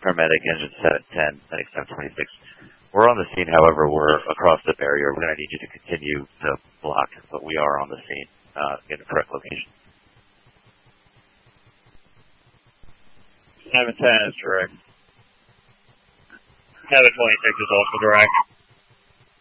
paramedic, engine 710, medic 726. We're on the scene, however, we're across the barrier. We're going to need you to continue to block, but we are on the scene in the correct location. 710 is direct. 726 is also direct.